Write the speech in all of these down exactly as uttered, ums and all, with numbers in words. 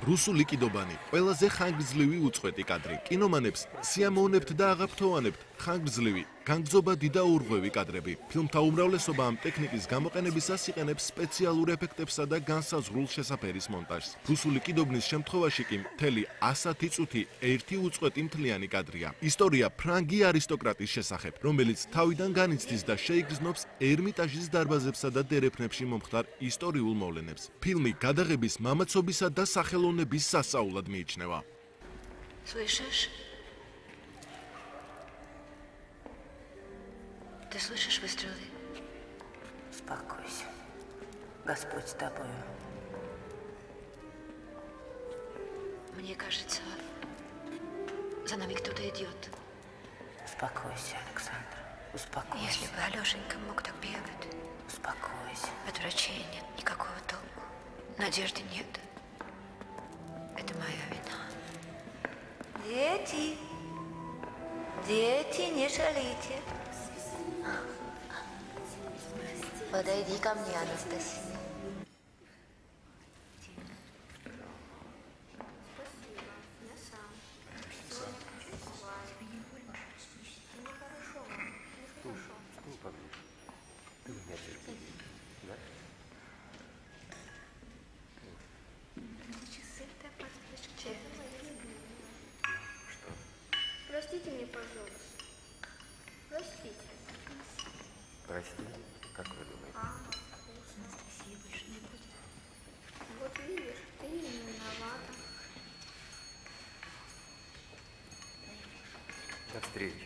რუსული კიდობანი, ყველაზე ხანგრძლივი უწყვეტი კადრი. კინომანებს სიამოვნებთ და აღაფრთოვანებთ ხანგრძლივი, განგრძობადი და ურღვევი კადრები. ფილმთა უმრავლესობა ამ ტექნიკის გამოყენებისას იყენებს სპეციალურ ეფექტებსა და განსაზღვრულ შესაფერის მონტაჟს. რუსული კიდობნის შემთხვევაში კი მთელი ასათი წუთი ერთი უწყვეტი მთლიანი კადრია. ისტორია ფრანგი არისტოკრატის შესახებ, რომელიც თავიდან განიცდის და შეიგრძნობს ერმიტაჟის დარბაზებსა და დერეფნებში მომხდარ ისტორიულ მოვლენებს. ფილმი გადაღების მამაცობისა და სახელოვნების სასწაულად მიიჩნევა. Слышишь? Ты слышишь выстрелы? Успокойся. Господь с тобою. Мне кажется, за нами кто-то идет. Успокойся, Александр. Успокойся. Если бы Алешенька мог так бегать. Успокойся. От врачей нет никакого толку. Надежды нет. Это моя вина. Дети, дети, не шалите. Подойди ко мне, Анастасия. Простите мне, пожалуйста. Простите. Прости? Как вы думаете? А, вот видишь, ты не виновата. До встречи.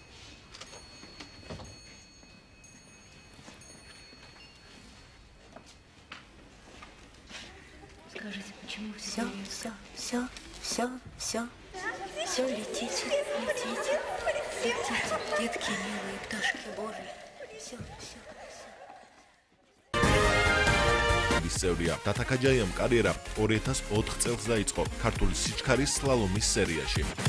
Скажите, почему Все, все, все, все, все. Все, летите, летите, летите, детки милые, пташки божьи. Все, все. ისევრია დათაკაჯაიამ კარიერა ორი ათას ოთხ წელს დაიწყო ქართული სიჩქარის სლალომის სერიაში.